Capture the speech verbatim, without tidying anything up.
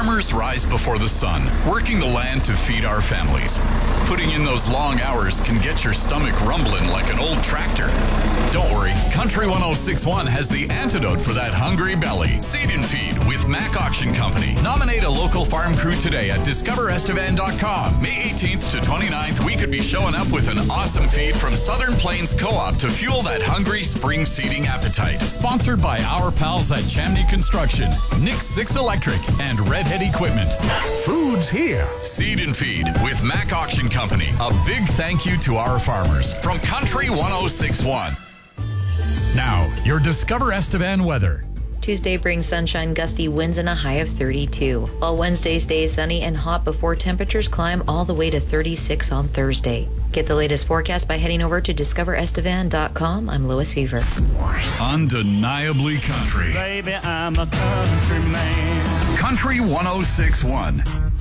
Farmers rise before the sun, working the land to feed our families. Putting in those long hours can get your stomach rumbling like an old tractor. Don't worry, Country one oh six point one has the antidote for that hungry belly. Seed and Feed with Mac Auction Company. Nominate a local farm crew today at discover estevan dot com. May eighteenth to twenty-ninth, we could be showing up with an awesome feed from Southern Plains Co-op to fuel that hungry spring seeding appetite. Sponsored by our pals at Chamney Construction, Nick Six Electric, and Redhead Equipment. Food's here. Seed and Feed with Mac Auction Company. A big thank you to our farmers from Country one oh six point one. Now, your Discover Estevan weather. Tuesday brings sunshine, gusty winds, and a high of thirty-two. While Wednesday stays sunny and hot before temperatures climb all the way to thirty-six on Thursday. Get the latest forecast by heading over to discover estevan dot com. I'm Lois Fever. Undeniably country. Baby, I'm a country man. Country one oh six point one.